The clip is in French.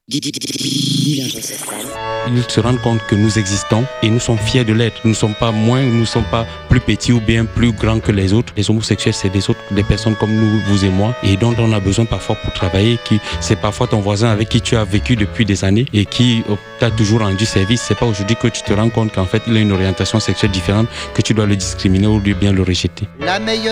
Ils se rendent compte que nous existons et nous sommes fiers de l'être. Nous ne sommes pas moins, nous ne sommes pas plus petits ou bien plus grands que les autres. Les homosexuels, c'est des personnes comme nous, vous et moi, et dont on a besoin parfois pour travailler. C'est parfois ton voisin avec qui tu as vécu depuis des années et qui t'a toujours rendu service. C'est pas aujourd'hui que tu te rends compte qu'en fait, il a une orientation sexuelle différente, que tu dois le discriminer ou bien le rejeter.